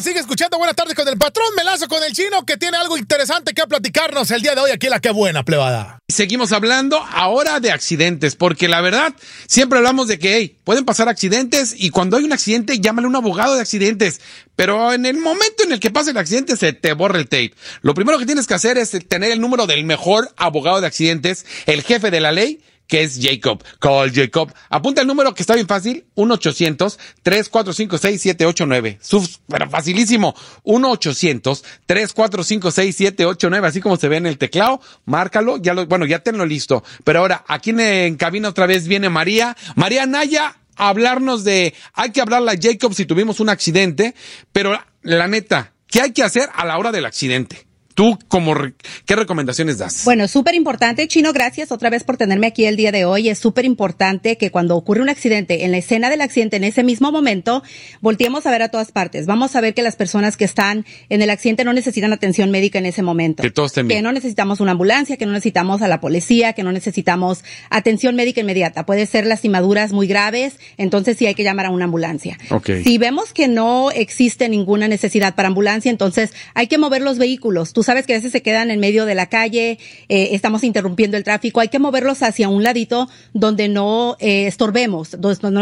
sigue escuchando Buenas Tardes con el Patrón. Me lazo con el Chino, que tiene algo interesante que platicarnos el día de hoy aquí en La Qué Buena, plebada. Seguimos hablando ahora de accidentes, porque la verdad, siempre hablamos de que pueden pasar accidentes y cuando hay un accidente, llámale a un abogado de accidentes. Pero en el momento en el que pasa el accidente, se te borra el tape. Lo primero que tienes que hacer es tener el número del mejor abogado de accidentes, el jefe de la ley, que es Jacob. Call Jacob. Apunta el número que está bien fácil, 1-800-345-6789. Pero facilísimo, 1-800-345-6789, así como se ve en el teclado, márcalo, ya tenlo listo. Pero ahora, aquí en cabina otra vez viene María Naya, a hablarnos hay que hablarle a Jacob si tuvimos un accidente, pero la neta, ¿qué hay que hacer a la hora del accidente? ¿Tú qué recomendaciones das? Bueno, súper importante, Chino, gracias otra vez por tenerme aquí el día de hoy. Es súper importante que cuando ocurre un accidente, en la escena del accidente, en ese mismo momento, volteemos a ver a todas partes. Vamos a ver que las personas que están en el accidente no necesitan atención médica en ese momento. Que todos estén bien. Que no necesitamos una ambulancia, que no necesitamos a la policía, que no necesitamos atención médica inmediata. Puede ser lastimaduras muy graves, entonces sí hay que llamar a una ambulancia. Okay. Si vemos que no existe ninguna necesidad para ambulancia, entonces hay que mover los vehículos. Tú sabes que a veces se quedan en medio de la calle, estamos interrumpiendo el tráfico, hay que moverlos hacia un ladito donde no estorbemos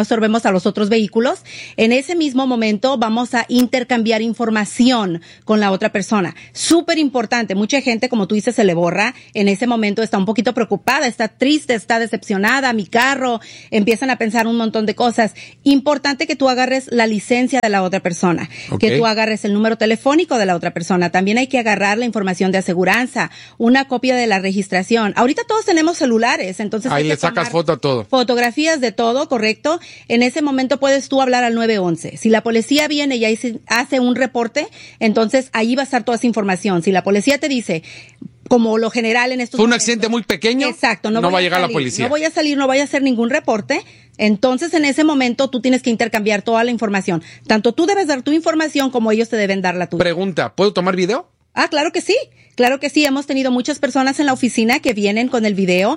a los otros vehículos. En ese mismo momento vamos a intercambiar información con la otra persona. Súper importante, mucha gente, como tú dices, se le borra, en ese momento está un poquito preocupada, está triste, está decepcionada, mi carro, empiezan a pensar un montón de cosas. Importante que tú agarres la licencia de la otra persona, que tú agarres el número telefónico de la otra persona, también hay que agarrar la información de aseguranza, una copia de la registración. Ahorita todos tenemos celulares, entonces ahí le sacas foto a todo. Fotografías de todo, correcto. En ese momento puedes tú hablar al 911. Si la policía viene y hace un reporte, entonces ahí va a estar toda esa información. Si la policía te dice, como lo general en estos Fue un accidente muy pequeño. Exacto, no va a llegar la policía. No voy a salir, no voy a hacer ningún reporte. Entonces, en ese momento, tú tienes que intercambiar toda la información. Tanto tú debes dar tu información como ellos te deben dar la tuya. Pregunta, ¿puedo tomar video? Claro que sí. Claro que sí, hemos tenido muchas personas en la oficina que vienen con el video,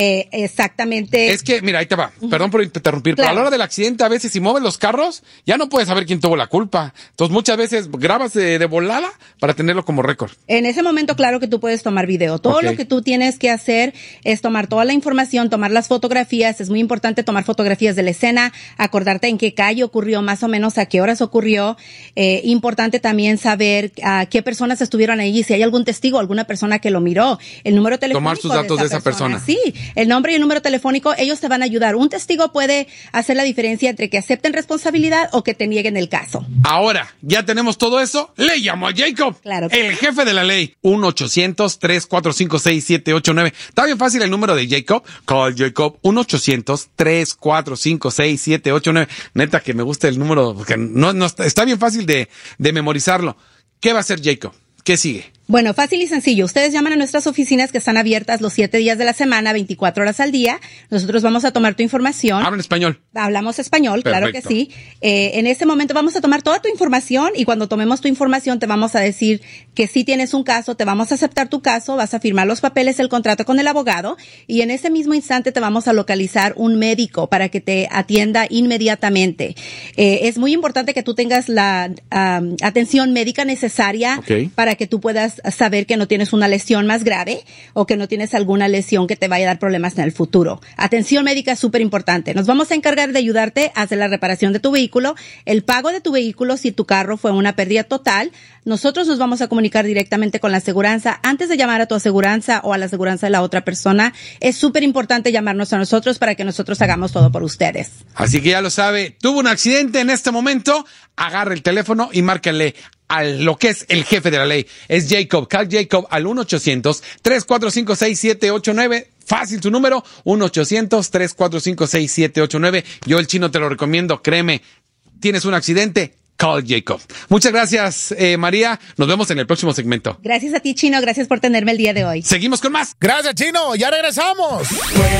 exactamente. Es que, mira, ahí te va, perdón por interrumpir, Claro. pero a la hora del accidente, a veces si mueves los carros, ya no puedes saber quién tuvo la culpa. Entonces, muchas veces grabas de volada para tenerlo como récord. En ese momento, claro que tú puedes tomar video. Todo lo que tú tienes que hacer es tomar toda la información, tomar las fotografías. Es muy importante tomar fotografías de la escena, acordarte en qué calle ocurrió, más o menos a qué horas ocurrió. Importante también saber a qué personas estuvieron allí, si hay algún testigo, alguna persona que lo miró, el número telefónico. Tomar sus datos de esa persona. Sí, el nombre y el número telefónico, ellos te van a ayudar. Un testigo puede hacer la diferencia entre que acepten responsabilidad o que te nieguen el caso. Ahora, ya tenemos todo eso, le llamo a Jacob, Claro que el jefe de la ley. 1-800-345-6789. Está bien fácil el número de Jacob. Call Jacob, 1-800-345-6789. Neta que me gusta el número, porque no está bien fácil de memorizarlo. ¿Qué va a hacer Jacob? ¿Qué sigue? Bueno, fácil y sencillo. Ustedes llaman a nuestras oficinas que están abiertas los 7 días de la semana, 24 horas al día. Nosotros vamos a tomar tu información. Hablan español. Hablamos español, Perfecto. claro que sí. En ese momento vamos a tomar toda tu información y cuando tomemos tu información te vamos a decir que sí tienes un caso, te vamos a aceptar tu caso, vas a firmar los papeles, el contrato con el abogado y en ese mismo instante te vamos a localizar un médico para que te atienda inmediatamente. Es muy importante que tú tengas la atención médica necesaria para que tú puedas saber que no tienes una lesión más grave o que no tienes alguna lesión que te vaya a dar problemas en el futuro. Atención médica es súper importante. Nos vamos a encargar de ayudarte a hacer la reparación de tu vehículo, el pago de tu vehículo si tu carro fue una pérdida total. Nosotros nos vamos a comunicar directamente con la aseguranza. Antes de llamar a tu aseguranza o a la aseguranza de la otra persona, es súper importante llamarnos a nosotros para que nosotros hagamos todo por ustedes. Así que ya lo sabe, tuvo un accidente en este momento, agarre el teléfono y márquenle a lo que es el jefe de la ley. Es Jacob. Call Jacob al 1-800-345-6789. Fácil tu número, 1-800-345-6789. Yo, el Chino, te lo recomiendo, créeme. Tienes un accidente, call Jacob. Muchas gracias, María. Nos vemos en el próximo segmento. Gracias a ti, Chino. Gracias por tenerme el día de hoy. Seguimos con más. Gracias, Chino. Ya regresamos.